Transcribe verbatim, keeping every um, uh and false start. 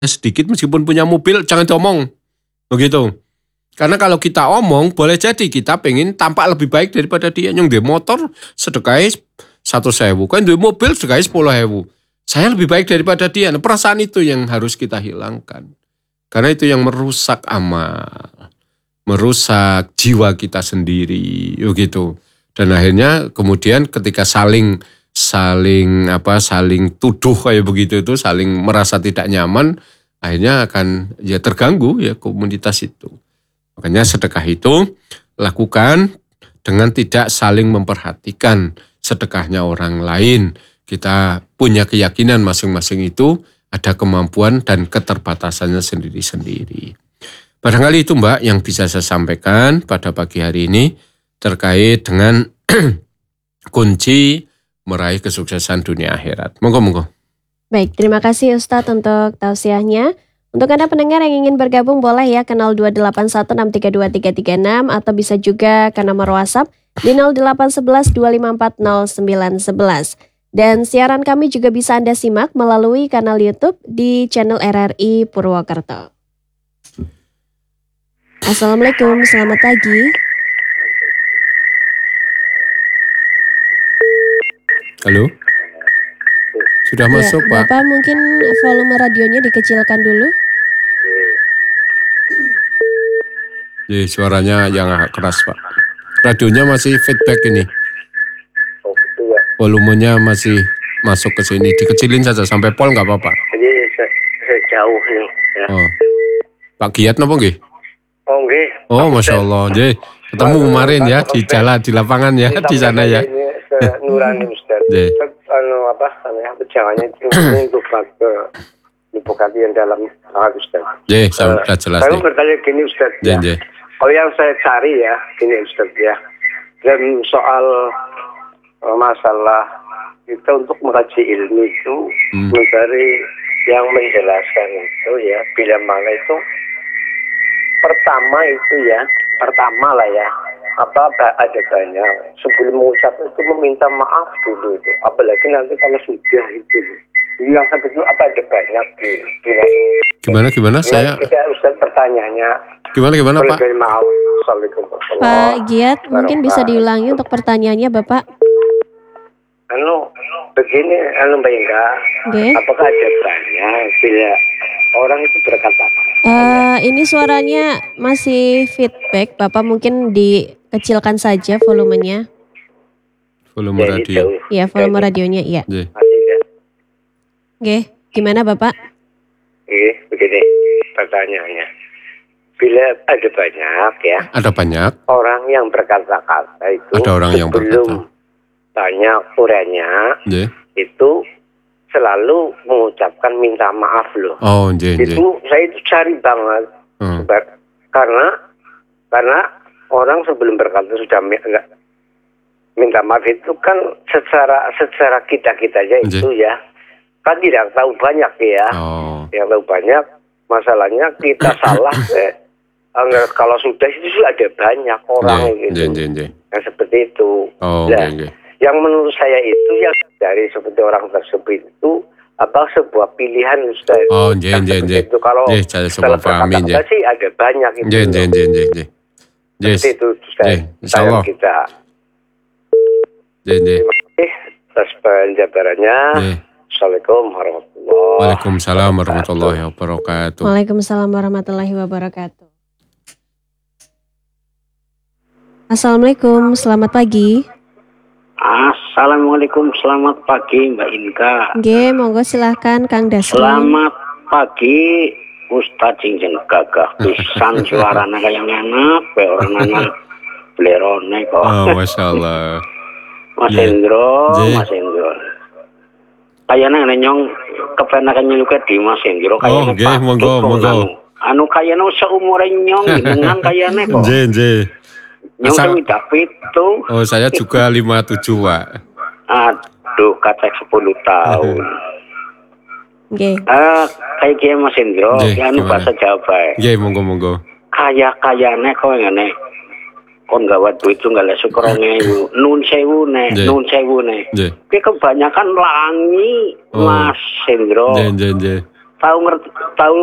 sedikit meskipun punya mobil jangan diomong. Begitu. Karena kalau kita omong boleh jadi kita pengen tampak lebih baik daripada dia. Yang dia motor sedekahnya satu sewu. Kan dia mobil sedekahnya sepuluh sewu. Saya lebih baik daripada dia. Nah, perasaan itu yang harus kita hilangkan. Karena itu yang merusak amal. Merusak jiwa kita sendiri. Begitu. Dan akhirnya kemudian ketika saling saling apa saling tuduh kayak begitu itu, saling merasa tidak nyaman, akhirnya akan ya terganggu ya komunitas itu. Makanya sedekah itu lakukan dengan tidak saling memperhatikan sedekahnya orang lain. Kita punya keyakinan masing-masing itu ada kemampuan dan keterbatasannya sendiri-sendiri. Barangkali itu Mbak yang bisa saya sampaikan pada pagi hari ini terkait dengan kunci meraih kesuksesan dunia akhirat. Monggo-monggo. Baik, terima kasih Ustadz untuk tausiahnya. Untuk Anda pendengar yang ingin bergabung boleh ya ke nol dua delapan satu enam tiga dua tiga tiga enam atau bisa juga ke nomor WhatsApp di nol delapan satu satu dua lima empat nol sembilan satu satu. Dan siaran kami juga bisa Anda simak melalui kanal YouTube di channel R R I Purwokerto. Assalamualaikum, selamat pagi. Halo? Sudah ya, masuk Pak? Bapak mungkin volume radionya dikecilkan dulu. Jadi suaranya yang agak keras Pak. Radionya masih feedback ini. Volumenya masih masuk ke sini. Dikecilin saja sampai pol nggak apa-apa. Jadi sejauh nih. Ya. Oh. Pak Giat napa nggih? Oh nggih. Oh Masya Allah. Jadi ketemu kemarin ya di jalan di lapangan ya di sana ya. Nurani Ustaz. Anu apa namanya pejangannya itu untuk ke dibuka yang dalam sangat Ustaz. Jadi sudah jelas. Saya bertanya gini Ustaz. Ya. Kalau yang saya cari ya gini Ustaz ya. Dan soal uh, masalah kita untuk mengkaji ilmu itu hmm. mencari yang menjelaskan itu ya bila mana itu pertama itu ya pertama lah ya apa ada banyak sebelum mengucap itu meminta maaf dulu itu apalagi nanti kalau sudah itu yang satu itu apa ada banyak di gimana gimana ya, saya tidak Ustaz pertanyaannya gimana gimana Pak maaf Assalamualaikum Pak Giat mungkin bisa diulangi untuk pertanyaannya Bapak. Anu begini anu Mbak Inga okay. Apakah ada banyak bila orang itu berkata uh, ini suaranya masih feedback Bapak mungkin dikecilkan saja volumenya. Volume radio. Iya volume radionya iya. Yeah. Oke, gimana Bapak? Iya, begini pertanyaannya. Bila ada banyak ya. Ada banyak. Orang yang berkata-kata itu. Ada orang yang berkata. Banyak urainya. Yeah. Itu selalu mengucapkan minta maaf loh. Oh, yeah, yeah. Itu saya itu cari banget. Hmm. Sebab, karena karena orang sebelum berkata sudah enggak minta maaf itu kan secara secara kita kita aja itu yeah. ya. Kan tidak tahu banyak ya, oh. yang tahu banyak. Masalahnya kita salah, eh, kalau sudah itu ada banyak orang yeah, gitu, yeah, yeah. yang seperti itu. Oh, nah, okay, okay. Yang menurut saya itu yang dari seperti orang tersebut itu apa sebuah pilihan Ustaz. Oh, yeah, yeah, yeah. Itu kalau yeah, setelah berkata-kata sih ada banyak itu. Yeah, yeah, yeah, yeah, yeah. Yes. Seperti itu Ustaz. Yeah, insyaallah. Kita. Yeah, yeah. Terima kasih atas penjabarannya. Yeah. Assalamualaikum warahmatullahi wabarakatuh. Waalaikumsalam warahmatullahi wabarakatuh. Waalaikumsalam warahmatullahi wabarakatuh. Assalamualaikum, selamat pagi. Assalamualaikum, selamat pagi Mbak Inka. Oke, monggo silahkan Kang Dasri. Selamat pagi Ustadz Jingjeng Gagah. Pisan suaranya kayak enak, orang anak belerone kok. Oh, Masya Allah. Mas yeah. Hendro, yeah. Mas Hendro. Kayaknya nyong kepenakan nyuka di Mas Hendro kayaknya. Oh, nggih, monggo, monggo. Anu kayaknya seumur nyong dengan kayaknya kok. Nggih, nggih. Nyong kan udah pitu. Oh, saya juga lima puluh tujuh, Pak. Aduh, kata sepuluh tahun. Nggih. Ah, kayak gini Mas Hendro, anu bahasa Jawa. Nggih, monggo, monggo. Kaya-kayane kok ngene. Kon gawat duit itu nggak lesuk orangnya ibu nun sewu nih nun sewu nih tapi kebanyakan langi oh. Mas Hendro tahu ngerti tahu